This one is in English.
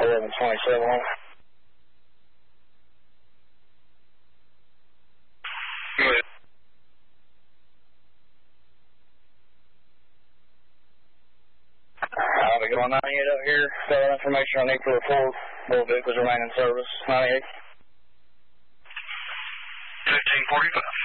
1127. Good. I'll be going 98 up here. Got that information I need to report. Both vehicles remain in service. 98. 1545.